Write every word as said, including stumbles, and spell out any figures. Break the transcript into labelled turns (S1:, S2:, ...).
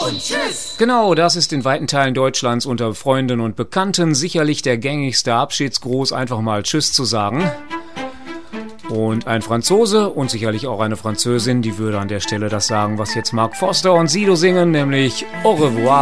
S1: und Tschüss.
S2: Genau, das ist in weiten Teilen Deutschlands unter Freunden und Bekannten sicherlich der gängigste Abschiedsgruß, einfach mal Tschüss zu sagen. Und ein Franzose und sicherlich auch eine Französin, die würde an der Stelle das sagen, was jetzt Mark Foster und Sido singen, nämlich Au revoir.